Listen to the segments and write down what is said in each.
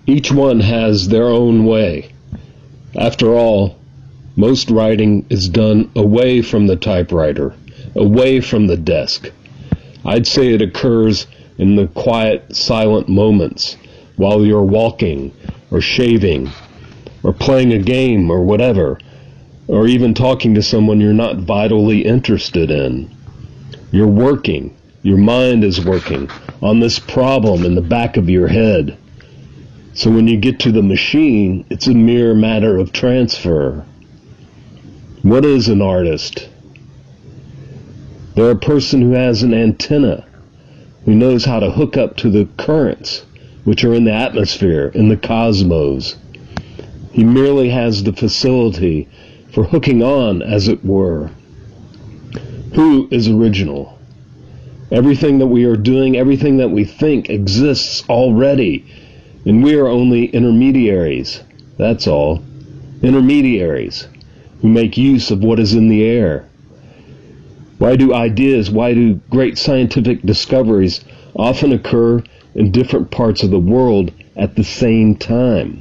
Each one has their own way. After all, most writing is done away from the typewriter, away from the desk. I'd say it occurs in the quiet, silent moments while you're walking or shaving or playing a game or whatever, or even talking to someone you're not vitally interested in. You're working, your mind is working on this problem in the back of your head. So when you get to the machine, it's a mere matter of transfer. What is an artist? They're a person who has an antenna, who knows how to hook up to the currents which are in the atmosphere, in the cosmos. He merely has the facility for hooking on, as it were. Who is original? Everything that we are doing, everything that we think exists already, and we are only intermediaries. That's all. Intermediaries who make use of what is in the air. Why do great scientific discoveries often occur in different parts of the world at the same time?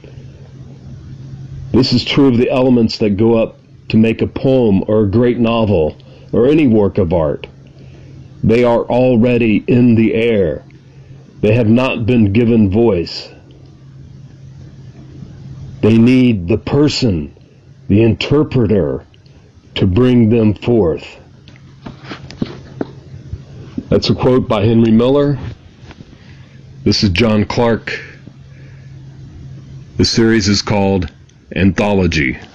This is true of the elements that go up to make a poem or a great novel or any work of art. They are already in the air. They have not been given voice. They need the person, the interpreter, to bring them forth. That's a quote by Henry Miller. This is John Clark. The series is called Anthology.